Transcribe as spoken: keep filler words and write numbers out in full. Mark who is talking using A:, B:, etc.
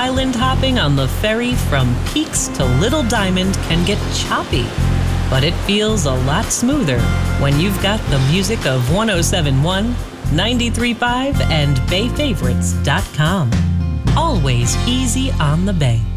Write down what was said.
A: island hopping on the ferry from Peaks to Little Diamond can get choppy, but it feels a lot smoother when you've got the music of one oh seven point one, ninety-three point five, and Bay Favorites dot com. Always easy on the Bay.